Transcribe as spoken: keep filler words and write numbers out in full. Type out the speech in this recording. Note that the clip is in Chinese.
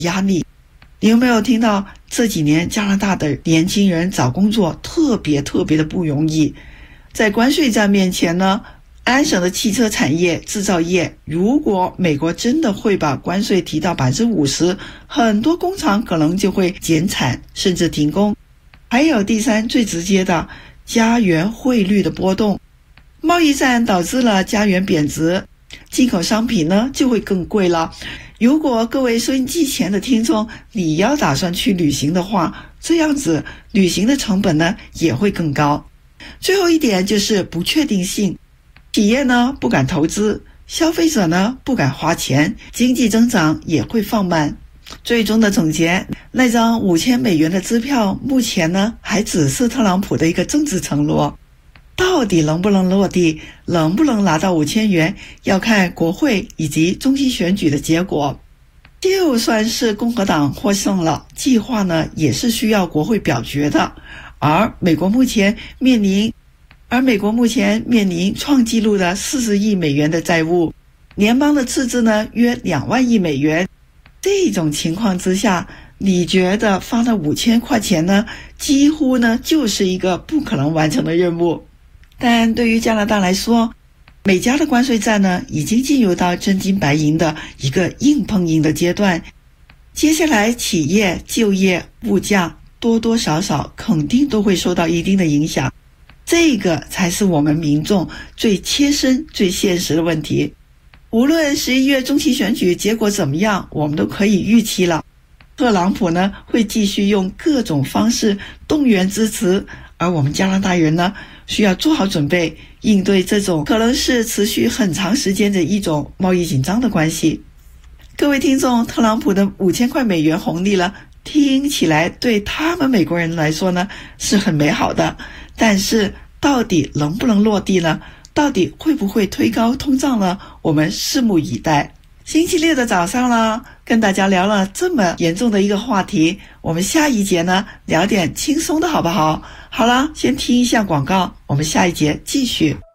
压力。你有没有听到这几年加拿大的年轻人找工作特别特别的不容易？在关税战面前呢，安省的汽车产业、制造业，如果美国真的会把关税提到 百分之五十， 很多工厂可能就会减产甚至停工。还有第三，最直接的加元汇率的波动，贸易战导致了加元贬值，进口商品呢就会更贵了。如果各位收音机前的听众，你要打算去旅行的话，这样子旅行的成本呢也会更高。最后一点就是不确定性，企业呢不敢投资，消费者呢不敢花钱，经济增长也会放慢。最终的总结，那张五千美元的支票目前呢还只是特朗普的一个政治承诺，到底能不能落地，能不能拿到五千元，要看国会以及中期选举的结果。就算是共和党获胜了，计划呢也是需要国会表决的。而美国目前面临而美国目前面临创纪录的四十亿美元的债务，联邦的赤字呢约两万亿美元。这种情况之下，你觉得发那五千块钱呢，几乎呢就是一个不可能完成的任务。但对于加拿大来说，美加的关税战呢已经进入到真金白银的一个硬碰硬的阶段，接下来企业、就业、物价多多少少肯定都会受到一定的影响，这个才是我们民众最切身最现实的问题。无论十一月中期选举结果怎么样，我们都可以预期了，特朗普呢会继续用各种方式动员支持，而我们加拿大人呢需要做好准备，应对这种可能是持续很长时间的一种贸易紧张的关系。各位听众，特朗普的五千块美元红利了，听起来对他们美国人来说呢是很美好的，但是到底能不能落地呢？到底会不会推高通胀呢？我们拭目以待。星期六的早上了，跟大家聊了这么严重的一个话题，我们下一节呢聊点轻松的好不好？好了，先听一下广告，我们下一节继续。